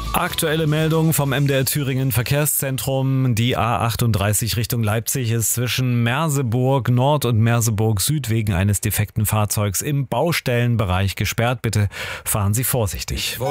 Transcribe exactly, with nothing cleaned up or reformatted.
Aktuelle Meldung vom M D R Thüringen Verkehrszentrum. Die A achtunddreißig Richtung Leipzig ist zwischen Merseburg Nord und Merseburg Süd wegen eines defekten Fahrzeugs im Baustellenbereich gesperrt. Bitte fahren Sie vorsichtig.